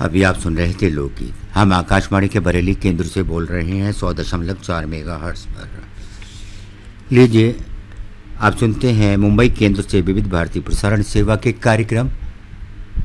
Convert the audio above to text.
अभी आप सुन रहे थे लोकगीत। हम आकाशवाणी के बरेली केंद्र से बोल रहे हैं 100.4 मेगाहर्ट्ज पर। लीजिए आप सुनते हैं मुंबई केंद्र से विविध भारती प्रसारण सेवा के कार्यक्रम